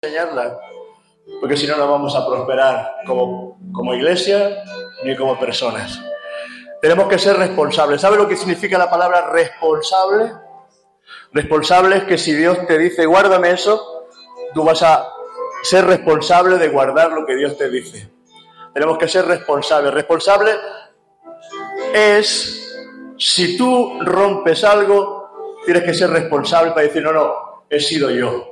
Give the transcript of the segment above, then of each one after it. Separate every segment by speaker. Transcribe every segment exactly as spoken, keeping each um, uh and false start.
Speaker 1: enseñarla, porque si no, no vamos a prosperar como, como iglesia ni como personas. Tenemos que ser responsables. ¿Sabe lo que significa la palabra responsable? Responsable es que si Dios te dice, guárdame eso, tú vas a ser responsable de guardar lo que Dios te dice. Tenemos que ser responsables. Responsable es, si tú rompes algo, tienes que ser responsable para decir, no, no, he sido yo.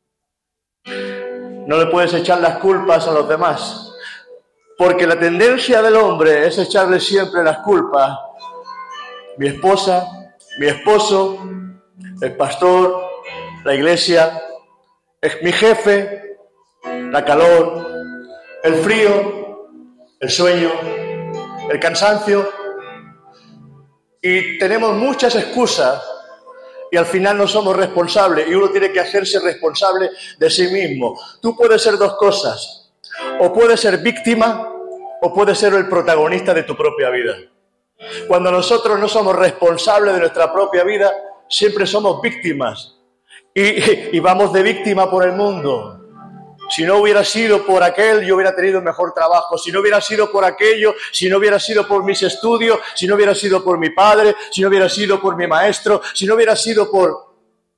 Speaker 1: No le puedes echar las culpas a los demás, porque la tendencia del hombre es echarle siempre las culpas. Mi esposa, mi esposo, el pastor, la iglesia, es mi jefe, la calor, el frío, el sueño, el cansancio. Y tenemos muchas excusas y al final no somos responsables y uno tiene que hacerse responsable de sí mismo. Tú puedes ser dos cosas, o puedes ser víctima o puedes ser el protagonista de tu propia vida. Cuando nosotros no somos responsables de nuestra propia vida, siempre somos víctimas y, y vamos de víctima por el mundo. Si no hubiera sido por aquel, yo hubiera tenido un mejor trabajo. Si no hubiera sido por aquello, si no hubiera sido por mis estudios, si no hubiera sido por mi padre, si no hubiera sido por mi maestro, si no hubiera sido por...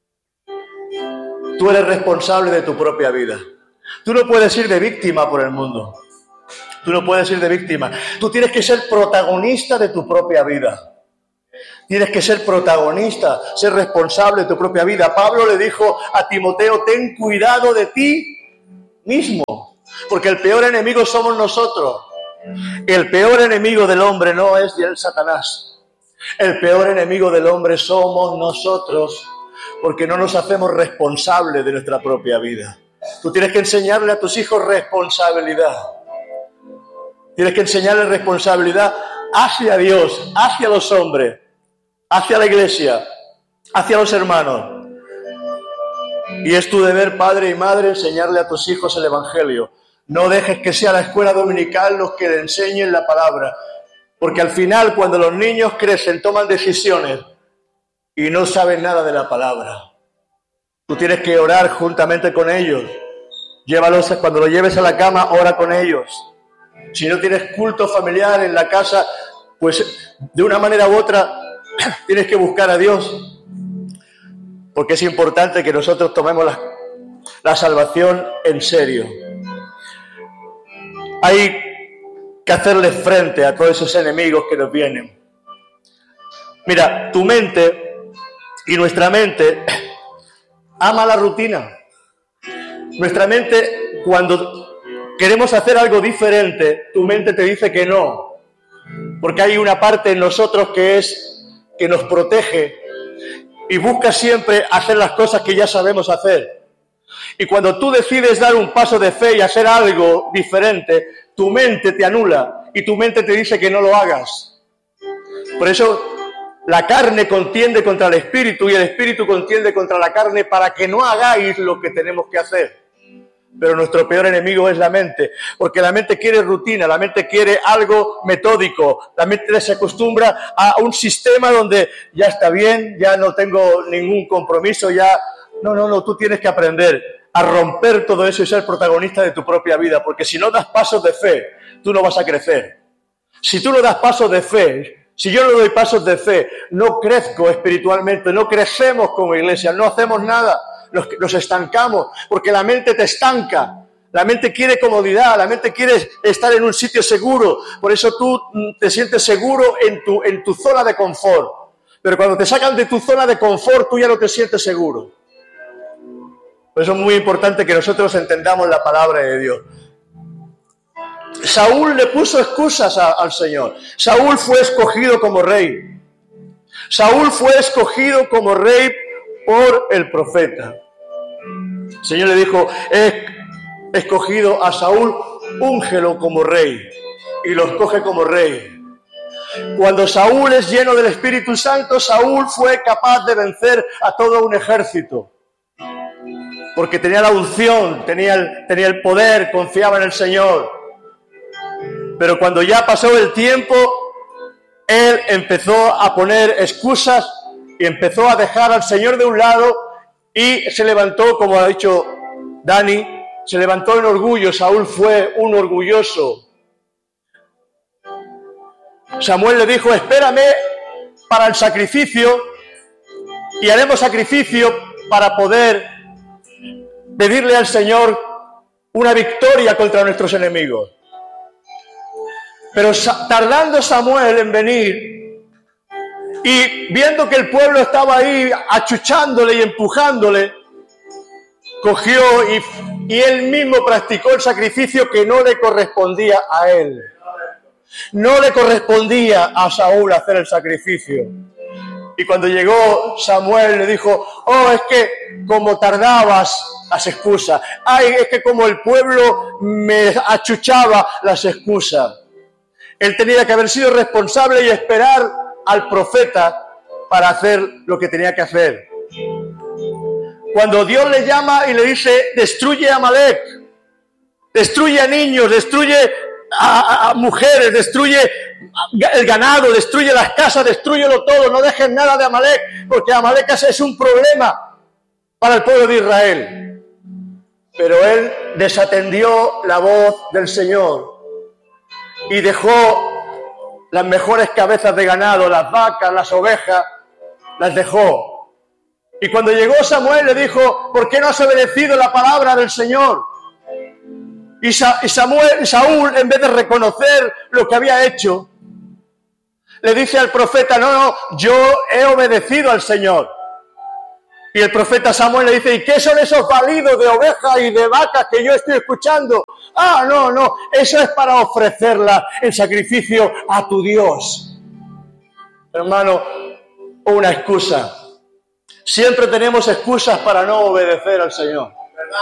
Speaker 1: Tú eres responsable de tu propia vida. Tú no puedes ir de víctima por el mundo. Tú no puedes ir de víctima. Tú tienes que ser protagonista de tu propia vida. Tienes que ser protagonista, ser responsable de tu propia vida. Pablo le dijo a Timoteo, ten cuidado de ti mismo, porque el peor enemigo somos nosotros. El peor enemigo del hombre no es el Satanás. El peor enemigo del hombre somos nosotros, porque no nos hacemos responsables de nuestra propia vida. Tú tienes que enseñarle a tus hijos responsabilidad. Tienes que enseñarle responsabilidad hacia Dios, hacia los hombres, hacia la iglesia, hacia los hermanos. Y es tu deber, padre y madre, enseñarle a tus hijos el Evangelio. No dejes que sea la escuela dominical los que le enseñen la palabra. Porque al final, cuando los niños crecen, toman decisiones y no saben nada de la palabra. Tú tienes que orar juntamente con ellos. Llévalos, cuando los lleves a la cama, ora con ellos. Si no tienes culto familiar en la casa, pues de una manera u otra tienes que buscar a Dios. Porque es importante que nosotros tomemos la, la salvación en serio. Hay que hacerle frente a todos esos enemigos que nos vienen. Mira, tu mente y nuestra mente ama la rutina. Nuestra mente, cuando queremos hacer algo diferente, tu mente te dice que no. Porque hay una parte en nosotros que es que nos protege y busca siempre hacer las cosas que ya sabemos hacer. Y cuando tú decides dar un paso de fe y hacer algo diferente, tu mente te anula y tu mente te dice que no lo hagas. Por eso la carne contiende contra el espíritu y el espíritu contiende contra la carne para que no hagáis lo que tenemos que hacer. Pero nuestro peor enemigo es la mente, porque la mente quiere rutina, la mente quiere algo metódico, la mente se acostumbra a un sistema donde ya está bien, ya no tengo ningún compromiso, ya... No, no, no, tú tienes que aprender a romper todo eso y ser protagonista de tu propia vida, porque si no das pasos de fe, tú no vas a crecer. Si tú no das pasos de fe, si yo no doy pasos de fe, no crezco espiritualmente, no crecemos como iglesia, no hacemos nada. Nos, nos estancamos, porque la mente te estanca. La mente quiere comodidad, la mente quiere estar en un sitio seguro. Por eso tú te sientes seguro en tu, en tu zona de confort. Pero cuando te sacan de tu zona de confort, tú ya no te sientes seguro. Por eso es muy importante que nosotros entendamos la palabra de Dios. Saúl le puso excusas a, al Señor. Saúl fue escogido como rey. Saúl fue escogido como rey por el profeta. El Señor le dijo, he escogido a Saúl, úngelo como rey. Y lo escoge como rey. Cuando Saúl es lleno del Espíritu Santo, Saúl fue capaz de vencer a todo un ejército. Porque tenía la unción, tenía el, tenía el poder, confiaba en el Señor. Pero cuando ya pasó el tiempo, él empezó a poner excusas y empezó a dejar al Señor de un lado y se levantó, como ha dicho Dani, se levantó en orgullo. Saúl fue un orgulloso. Samuel le dijo, espérame para el sacrificio y haremos sacrificio para poder pedirle al Señor una victoria contra nuestros enemigos. Pero tardando Samuel en venir y viendo que el pueblo estaba ahí achuchándole y empujándole, cogió y, y él mismo practicó el sacrificio que no le correspondía a él. No le correspondía a Saúl hacer el sacrificio. Y cuando llegó Samuel le dijo, oh, es que como tardabas, las excusas. Ay, es que como el pueblo me achuchaba, las excusas. Él tenía que haber sido responsable y esperar al profeta para hacer lo que tenía que hacer. Cuando Dios le llama y le dice, destruye a Amalek, destruye a niños, destruye a, a, a mujeres, destruye el ganado, destruye las casas, destrúyelo todo, no dejes nada de Amalek, porque Amalek es un problema para el pueblo de Israel. Pero él desatendió la voz del Señor y dejó las mejores cabezas de ganado, las vacas, las ovejas, las dejó. Y cuando llegó Samuel le dijo, ¿por qué no has obedecido la palabra del Señor? Y Samuel, Saúl, en vez de reconocer lo que había hecho, le dice al profeta, no, no, yo he obedecido al Señor. Y el profeta Samuel le dice, ¿y qué son esos balidos de ovejas y de vacas que yo estoy escuchando? Ah, no, no, eso es para ofrecerla en sacrificio a tu Dios. Hermano, una excusa. Siempre tenemos excusas para no obedecer al Señor.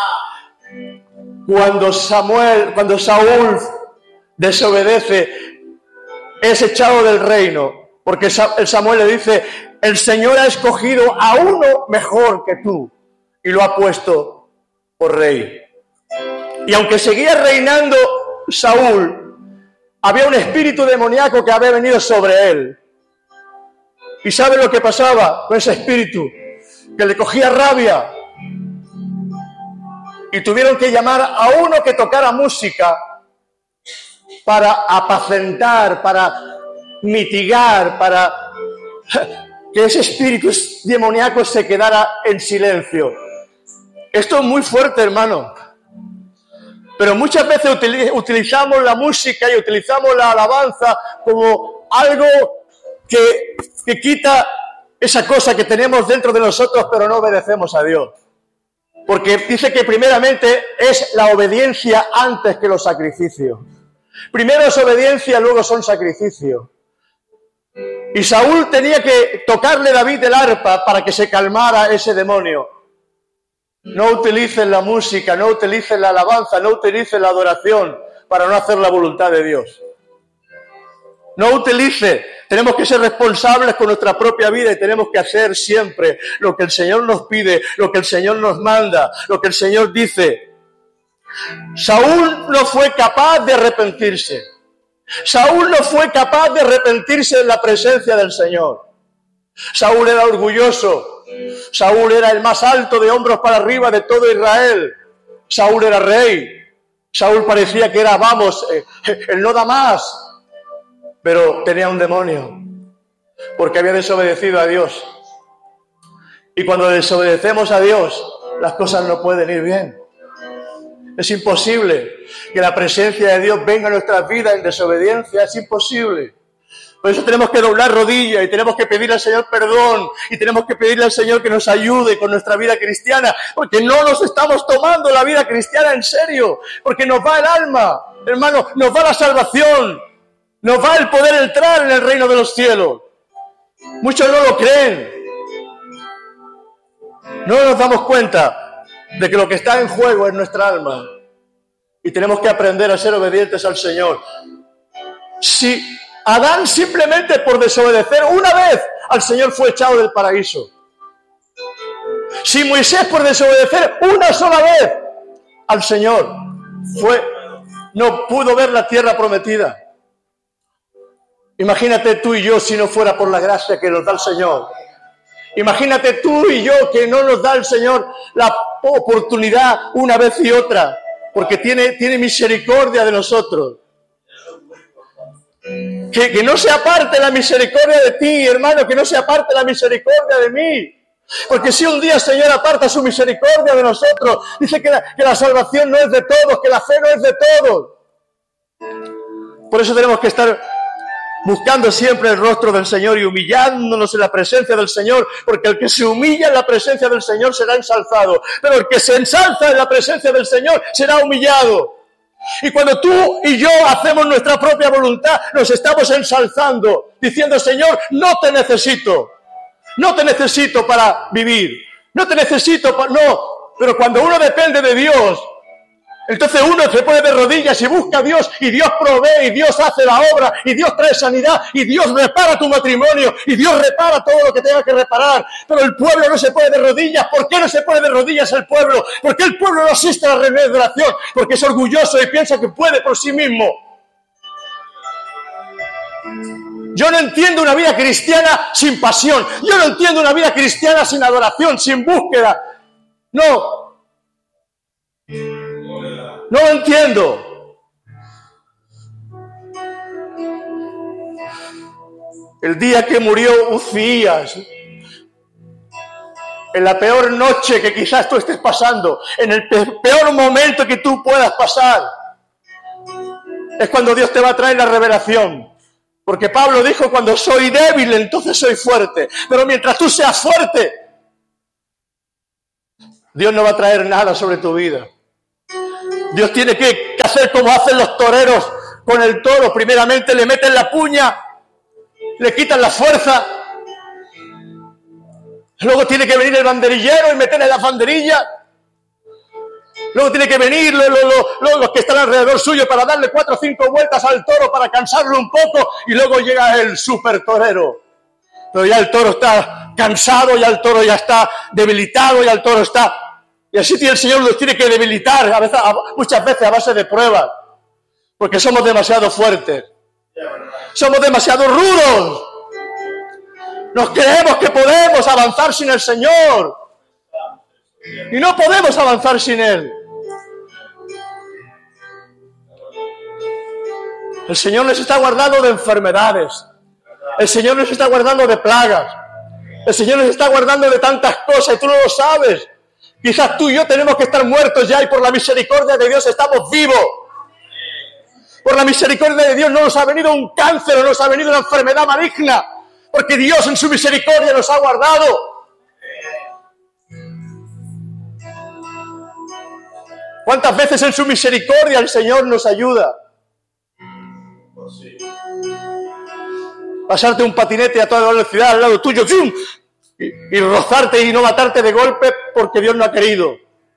Speaker 1: Cuando Samuel, cuando Saúl desobedece, es echado del reino, porque el Samuel le dice, el Señor ha escogido a uno mejor que tú y lo ha puesto por rey. Y aunque seguía reinando Saúl, había un espíritu demoníaco que había venido sobre él. ¿Y sabe lo que pasaba con ese espíritu? Que le cogía rabia. Y tuvieron que llamar a uno que tocara música para apacentar, para mitigar, para que ese espíritu demoníaco se quedara en silencio. Esto es muy fuerte, hermano. Pero muchas veces utilizamos la música y utilizamos la alabanza como algo que, que quita esa cosa que tenemos dentro de nosotros, pero no obedecemos a Dios. Porque dice que primeramente es la obediencia antes que los sacrificios. Primero es obediencia, luego son sacrificios. Y Saúl tenía que tocarle a David el arpa para que se calmara ese demonio. No utilicen la música, no utilicen la alabanza, no utilicen la adoración para no hacer la voluntad de Dios. No utilice. Tenemos que ser responsables con nuestra propia vida y tenemos que hacer siempre lo que el Señor nos pide, lo que el Señor nos manda, lo que el Señor dice. Saúl no fue capaz de arrepentirse. Saúl no fue capaz de arrepentirse en la presencia del Señor. Saúl era orgulloso. Saúl era el más alto de hombros para arriba de todo Israel. Saúl era rey. Saúl parecía que era, vamos, eh, el no da más. Pero tenía un demonio, porque había desobedecido a Dios. Y cuando desobedecemos a Dios, las cosas no pueden ir bien. Es imposible que la presencia de Dios venga a nuestras vidas en desobediencia, es imposible. Por eso tenemos que doblar rodillas y tenemos que pedirle al Señor perdón y tenemos que pedirle al Señor que nos ayude con nuestra vida cristiana, porque no nos estamos tomando la vida cristiana en serio, porque nos va el alma, hermano, nos va la salvación. Nos va el poder entrar en el reino de los cielos. Muchos no lo creen. No nos damos cuenta de que lo que está en juego es nuestra alma. Y tenemos que aprender a ser obedientes al Señor. Si Adán simplemente por desobedecer una vez al Señor fue echado del paraíso. Si Moisés por desobedecer una sola vez al Señor fue, no pudo ver la tierra prometida. Imagínate tú y yo si no fuera por la gracia que nos da el Señor. Imagínate tú y yo que no nos da el Señor la oportunidad una vez y otra porque tiene, tiene misericordia de nosotros. Que, que no se aparte la misericordia de ti, hermano, que no se aparte la misericordia de mí. Porque si un día el Señor aparta su misericordia de nosotros, dice que la, que la salvación no es de todos, que la fe no es de todos. Por eso tenemos que estar buscando siempre el rostro del Señor y humillándonos en la presencia del Señor, porque el que se humilla en la presencia del Señor será ensalzado, pero el que se ensalza en la presencia del Señor será humillado. Y cuando tú y yo hacemos nuestra propia voluntad, nos estamos ensalzando, diciendo: Señor, no te necesito, no te necesito para vivir, no te necesito para... No, pero cuando uno depende de Dios, entonces uno se pone de rodillas y busca a Dios, y Dios provee, y Dios hace la obra, y Dios trae sanidad, y Dios repara tu matrimonio, y Dios repara todo lo que tenga que reparar. Pero el pueblo no se pone de rodillas. ¿Por qué no se pone de rodillas el pueblo? ¿Por qué el pueblo no asiste a la reunión de oración? Porque es orgulloso y piensa que puede por sí mismo. Yo no entiendo una vida cristiana sin pasión. Yo no entiendo una vida cristiana sin adoración, sin búsqueda. No. No lo entiendo. El día que murió Uzías, en la peor noche que quizás tú estés pasando, en el peor momento que tú puedas pasar, es cuando Dios te va a traer la revelación. Porque Pablo dijo: cuando soy débil, entonces soy fuerte. Pero mientras tú seas fuerte, Dios no va a traer nada sobre tu vida. Dios tiene que hacer como hacen los toreros con el toro. Primeramente le meten la puña, le quitan la fuerza. Luego tiene que venir el banderillero y meterle las banderillas. Luego tiene que venir los, los, los, los que están alrededor suyo para darle cuatro o cinco vueltas al toro para cansarlo un poco. Y luego llega el super torero. Pero ya el toro está cansado, ya el toro ya está debilitado, ya el toro está... Y así el Señor nos tiene que debilitar, a veces, a, muchas veces a base de pruebas, porque somos demasiado fuertes, somos demasiado rudos, nos creemos que podemos avanzar sin el Señor, y no podemos avanzar sin Él. El Señor nos está guardando de enfermedades, el Señor nos está guardando de plagas, el Señor nos está guardando de tantas cosas, y tú no lo sabes. Quizás tú y yo tenemos que estar muertos ya, y por la misericordia de Dios estamos vivos. Por la misericordia de Dios no nos ha venido un cáncer, no nos ha venido una enfermedad maligna, porque Dios en su misericordia nos ha guardado. ¿Cuántas veces en su misericordia el Señor nos ayuda? Pasarte un patinete a toda velocidad al lado tuyo, ¡zum! Y, y rozarte y no matarte de golpe porque Dios no ha querido.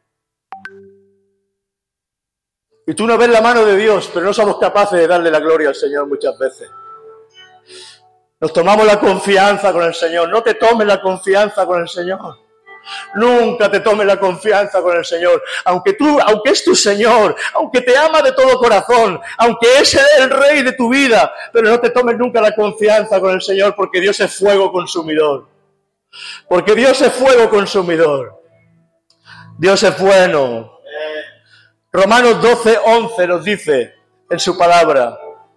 Speaker 1: Y tú no ves la mano de Dios, pero no somos capaces de darle la gloria al Señor muchas veces. Nos tomamos la confianza con el Señor. No te tomes la confianza con el Señor. Nunca te tomes la confianza con el Señor. Aunque tú, aunque es tu Señor, aunque te ama de todo corazón, aunque es el Rey de tu vida, pero no te tomes nunca la confianza con el Señor, porque Dios es fuego consumidor. Porque Dios es fuego consumidor. Dios es bueno. Romanos doce, once nos dice en su palabra: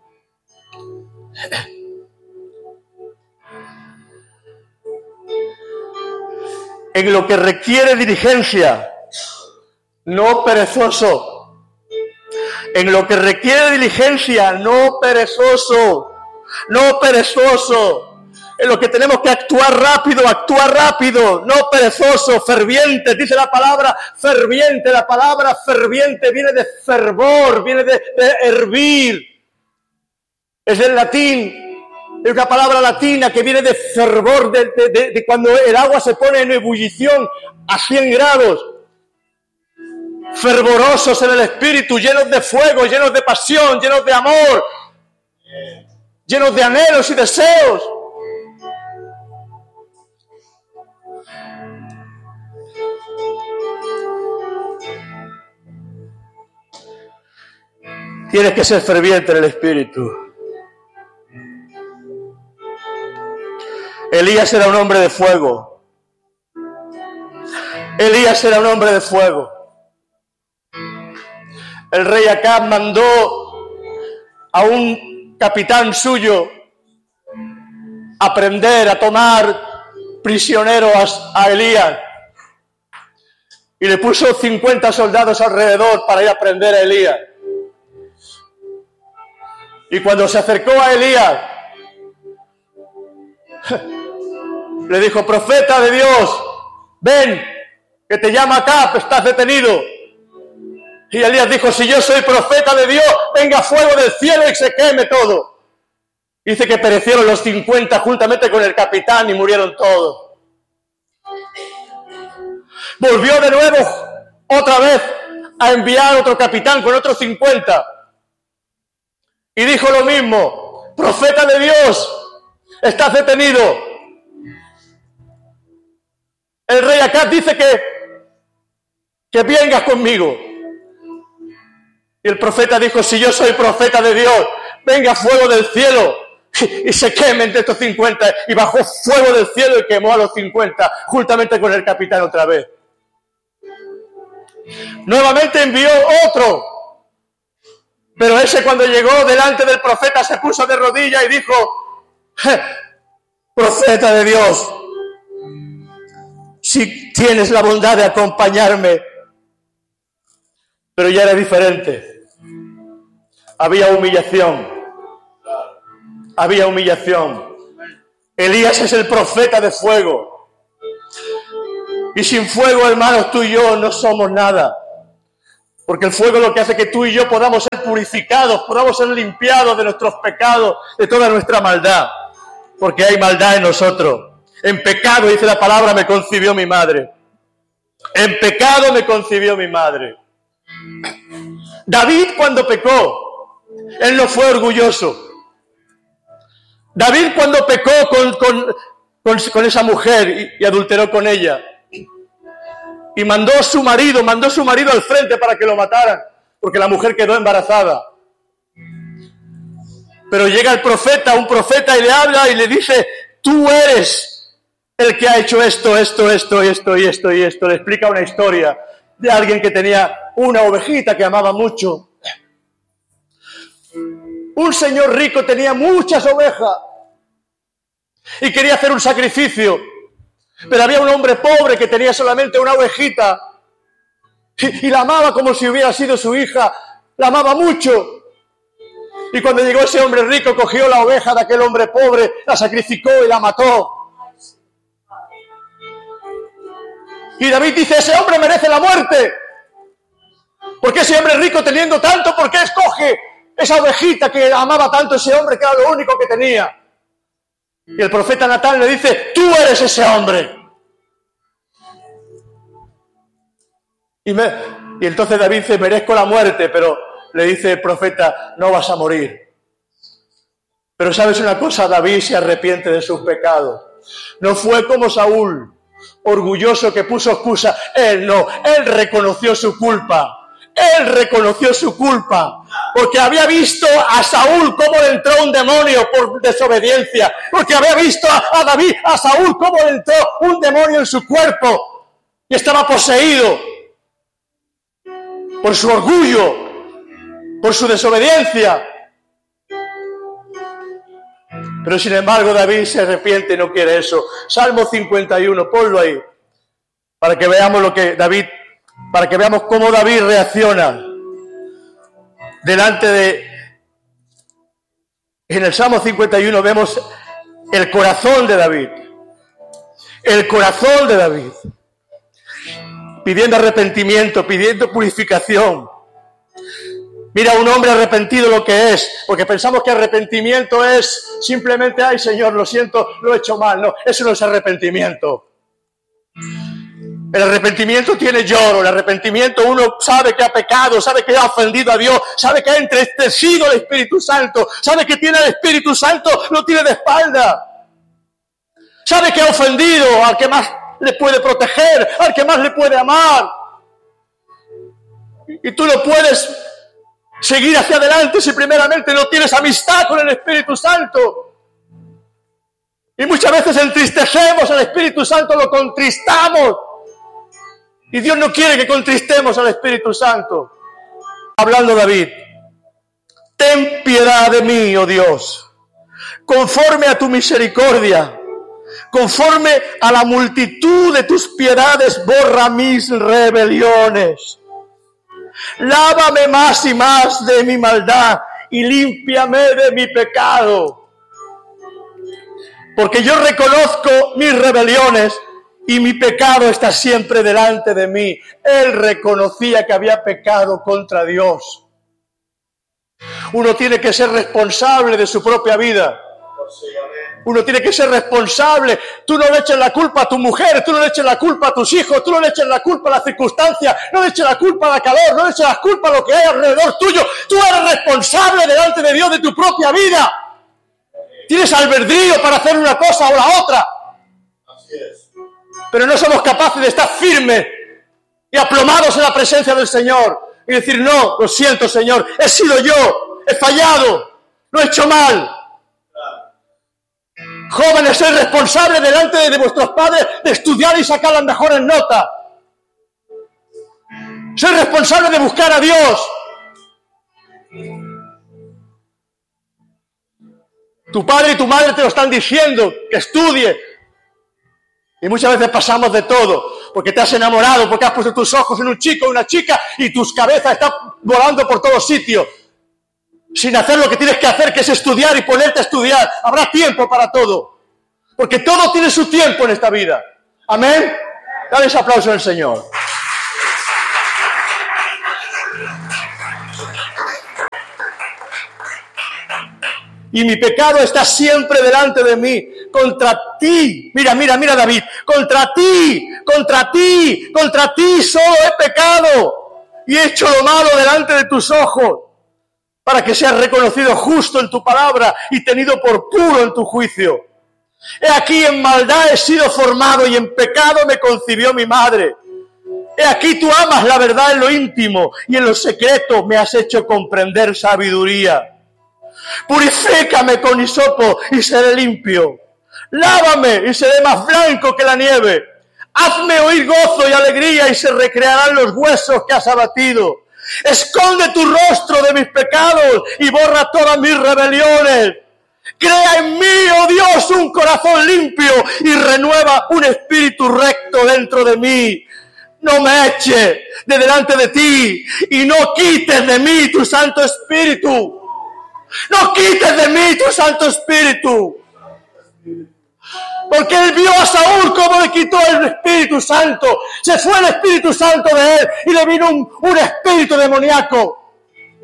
Speaker 1: en lo que requiere diligencia, no perezoso. En lo que requiere diligencia, no perezoso. No perezoso. En lo que tenemos que actuar rápido, actuar rápido, no perezoso, ferviente. Dice la palabra ferviente. La palabra ferviente viene de fervor, viene de, de hervir. Es del latín, es una palabra latina que viene de fervor, de, de, de, de cuando el agua se pone en ebullición a cien grados. Fervorosos en el espíritu, llenos de fuego, llenos de pasión, llenos de amor, llenos de anhelos y deseos. Tienes que ser ferviente en el espíritu. Elías era un hombre de fuego. Elías era un hombre de fuego. el rey Acab mandó a un capitán suyo a prender, a tomar prisionero a, a Elías. Y le puso cincuenta soldados alrededor para ir a prender a Elías. Y cuando se acercó a Elías, le dijo: profeta de Dios, ven, que te llama Acab, estás detenido. Y Elías dijo: si yo soy profeta de Dios, venga fuego del cielo y se queme todo. Dice que perecieron los cincuenta juntamente con el capitán y murieron todos. Volvió de nuevo, otra vez, a enviar otro capitán con otros cincuenta. Y dijo lo mismo: profeta de Dios, estás detenido. El rey Acab dice que, que vengas conmigo. Y el profeta dijo: si yo soy profeta de Dios, venga fuego del cielo y, y se quemen de estos cincuenta. Y bajó fuego del cielo y quemó a los cincuenta, juntamente con el capitán otra vez. Nuevamente envió otro. Pero ese, cuando llegó delante del profeta, se puso de rodillas y dijo: profeta de Dios, si tienes la bondad de acompañarme. Pero ya era diferente. Había humillación. Había humillación. Elías es el profeta de fuego. Y sin fuego, hermanos, tú y yo no somos nada. Porque el fuego es lo que hace que tú y yo podamos ser purificados, podamos ser limpiados de nuestros pecados, de toda nuestra maldad. Porque hay maldad en nosotros. En pecado, dice la palabra, me concibió mi madre. En pecado me concibió mi madre. David, cuando pecó, él no fue orgulloso. David, cuando pecó con, con, con, con esa mujer y, y adulteró con ella, y mandó a su marido, mandó a su marido al frente para que lo mataran, porque la mujer quedó embarazada. Pero llega el profeta, un profeta, y le habla y le dice: tú eres el que ha hecho esto, esto, esto, esto y esto y esto. Le explica una historia de alguien que tenía una ovejita que amaba mucho. Un señor rico tenía muchas ovejas y quería hacer un sacrificio. Pero había un hombre pobre que tenía solamente una ovejita y, y la amaba como si hubiera sido su hija. La amaba mucho. Y cuando llegó ese hombre rico, cogió la oveja de aquel hombre pobre, la sacrificó y la mató. Y David dice: ese hombre merece la muerte. Porque ese hombre rico, teniendo tanto, ¿por qué escoge esa ovejita que amaba tanto ese hombre, que era lo único que tenía? Y el profeta Natán le dice: tú eres ese hombre. Y, me, y entonces David dice: merezco la muerte, pero le dice el profeta: no vas a morir. Pero ¿sabes una cosa? David se arrepiente de sus pecados. No fue como Saúl, orgulloso, que puso excusa. Él no, él reconoció su culpa. Él reconoció su culpa, porque había visto a Saúl cómo le entró un demonio por desobediencia, porque había visto a, a David, a Saúl, cómo le entró un demonio en su cuerpo y estaba poseído por su orgullo, por su desobediencia. Pero sin embargo David se arrepiente y no quiere eso. Salmo cincuenta y uno, ponlo ahí, para que veamos lo que David para que veamos cómo David reacciona delante de... En el Salmo cincuenta y uno vemos el corazón de David, el corazón de David, pidiendo arrepentimiento, pidiendo purificación. Mira, un hombre arrepentido lo que es, porque pensamos que arrepentimiento es simplemente: ay, Señor, lo siento, lo he hecho mal. No, eso no es arrepentimiento. El arrepentimiento tiene lloro, el arrepentimiento uno sabe que ha pecado, sabe que ha ofendido a Dios, sabe que ha entristecido al Espíritu Santo, sabe que tiene al Espíritu Santo, lo tiene de espalda. Sabe que ha ofendido al que más le puede proteger, al que más le puede amar. Y tú no puedes seguir hacia adelante si primeramente no tienes amistad con el Espíritu Santo. Y muchas veces entristecemos al Espíritu Santo, lo contristamos. Y Dios no quiere que contristemos al Espíritu Santo. hablando David, ten piedad de mí, oh Dios, conforme a tu misericordia, conforme a la multitud de tus piedades, borra mis rebeliones. Lávame más y más de mi maldad y límpiame de mi pecado. Porque yo reconozco mis rebeliones y mi pecado está siempre delante de mí. Él reconocía que había pecado contra Dios. Uno tiene que ser responsable de su propia vida. Uno tiene que ser responsable. Tú no le eches la culpa a tu mujer, tú no le eches la culpa a tus hijos, tú no le eches la culpa a las circunstancias, no le eches la culpa a la calor, no le eches la culpa a lo que hay alrededor tuyo. Tú eres responsable delante de Dios de tu propia vida. Tienes albedrío para hacer una cosa o la otra. Así es. Pero no somos capaces de estar firmes y aplomados en la presencia del Señor y decir, no, lo siento, Señor, he sido yo, he fallado, lo he hecho mal. Jóvenes, sois responsables delante de vuestros padres de estudiar y sacar las mejores notas. Sois responsables de buscar a Dios. Tu padre y tu madre te lo están diciendo, que estudie. Y muchas veces pasamos de todo, porque te has enamorado, porque has puesto tus ojos en un chico o una chica y tus cabezas están volando por todos sitios. Sin hacer lo que tienes que hacer, que es estudiar y ponerte a estudiar. Habrá tiempo para todo. Porque todo tiene su tiempo en esta vida. Amén. Dale ese aplauso al Señor. Y mi pecado está siempre delante de mí. Contra ti. Mira, mira, mira David. Contra ti, contra ti, contra ti solo he pecado. Y he hecho lo malo delante de tus ojos. Para que seas reconocido justo en tu palabra y tenido por puro en tu juicio. He aquí en maldad he sido formado y en pecado me concibió mi madre. He aquí tú amas la verdad en lo íntimo y en lo secreto me has hecho comprender sabiduría. Purifícame con hisopo y seré limpio. Lávame y seré más blanco que la nieve. Hazme oír gozo y alegría y se recrearán los huesos que has abatido. Esconde tu rostro de mis pecados y borra todas mis rebeliones. Crea en mí, oh Dios, un corazón limpio y renueva un espíritu recto dentro de mí. No me eches de delante de ti y no quites de mí tu Santo Espíritu. No quites de mí tu Santo Espíritu. Porque él vio a Saúl cómo le quitó el Espíritu Santo. Se fue el Espíritu Santo de él y le vino un, un espíritu demoníaco.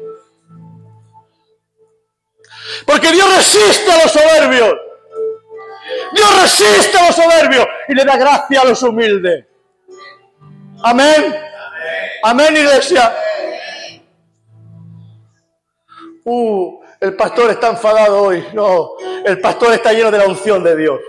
Speaker 1: Porque Dios resiste a los soberbios. Dios resiste a los soberbios y le da gracia a los humildes. Amén. Amén, iglesia. Uh, el pastor está enfadado hoy. No, el pastor está lleno de la unción de Dios.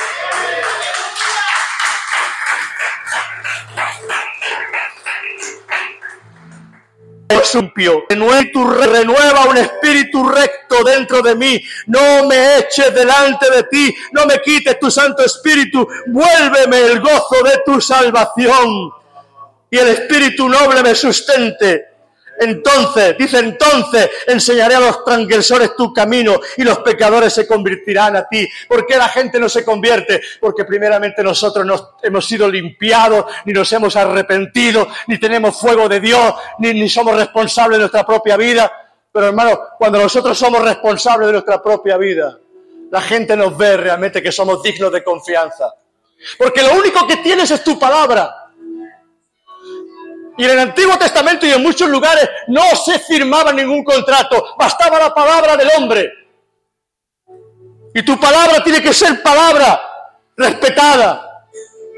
Speaker 1: Renueva un espíritu recto dentro de mí. No me eches delante de ti. No me quites tu Santo Espíritu. Vuélveme el gozo de tu salvación. Y el espíritu noble me sustente. Entonces, dice entonces, enseñaré a los transgresores tu camino y los pecadores se convertirán a ti. ¿Por qué la gente no se convierte? Porque primeramente nosotros no hemos sido limpiados, ni nos hemos arrepentido, ni tenemos fuego de Dios, ni, ni somos responsables de nuestra propia vida. Pero hermano, cuando nosotros somos responsables de nuestra propia vida, la gente nos ve realmente que somos dignos de confianza. Porque lo único que tienes es tu palabra. Y en el Antiguo Testamento y en muchos lugares no se firmaba ningún contrato, bastaba la palabra del hombre. Y tu palabra tiene que ser palabra respetada.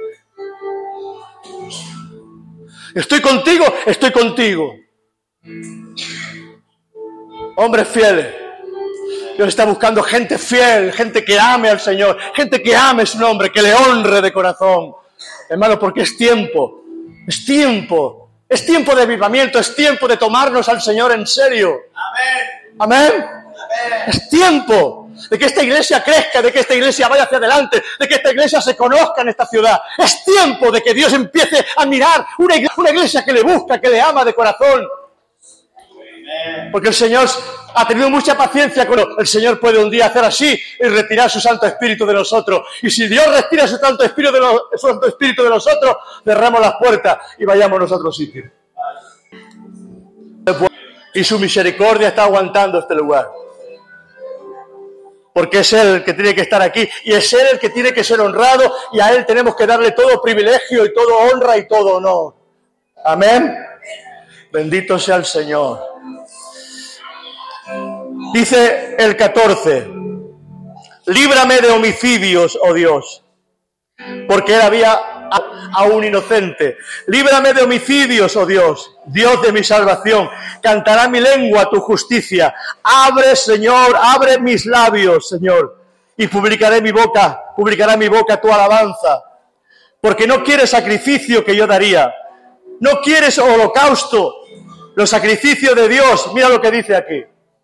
Speaker 1: ¿Estoy contigo? Estoy contigo. Hombres fieles. Dios está buscando gente fiel, gente que ame al Señor, gente que ame su nombre, que le honre de corazón. Hermano, porque es tiempo, es tiempo. Es tiempo de avivamiento, es tiempo de tomarnos al Señor en serio. Amén. Amén. Amén. Es tiempo de que esta iglesia crezca, de que esta iglesia vaya hacia adelante, de que esta iglesia se conozca en esta ciudad. Es tiempo de que Dios empiece a mirar una iglesia, una iglesia que le busca, que le ama de corazón. Porque el Señor ha tenido mucha paciencia con nosotros. El Señor puede un día hacer así y retirar su Santo Espíritu de nosotros. Y si Dios retira su Santo Espíritu de, los, su Santo Espíritu de nosotros, cerramos las puertas y vayamos a otro sitio. Y su misericordia está aguantando este lugar. Porque es Él el que tiene que estar aquí y es Él el que tiene que ser honrado y a Él tenemos que darle todo privilegio y todo honra y todo honor. Amén. Bendito sea el Señor. Dice el catorce, líbrame de homicidios, oh Dios, porque él había a, a un inocente. Líbrame de homicidios, oh Dios, Dios de mi salvación. Cantará mi lengua tu justicia. Abre, Señor, abre mis labios, Señor, y publicaré mi boca, publicará mi boca tu alabanza. Porque no quieres sacrificio que yo daría. No quieres holocausto. Los sacrificios de Dios, mira lo que dice aquí.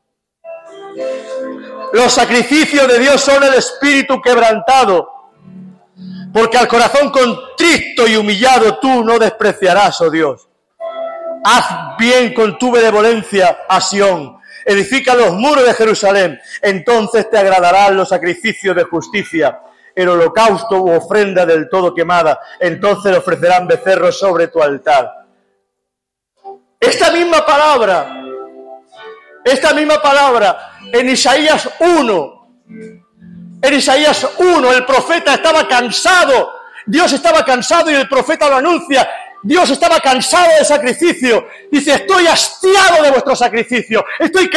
Speaker 1: Los sacrificios de Dios son el espíritu quebrantado, porque al corazón contrito y humillado tú no despreciarás, oh Dios. Haz bien con tu benevolencia a Sión, edifica los muros de Jerusalén, entonces te agradarán los sacrificios de justicia, el holocausto u ofrenda del todo quemada, entonces le ofrecerán becerros sobre tu altar. Esta misma palabra, esta misma palabra, en Isaías uno, en Isaías uno, el profeta estaba cansado, Dios estaba cansado y el profeta lo anuncia, Dios estaba cansado de sacrificio, dice, estoy hastiado de vuestro sacrificio, estoy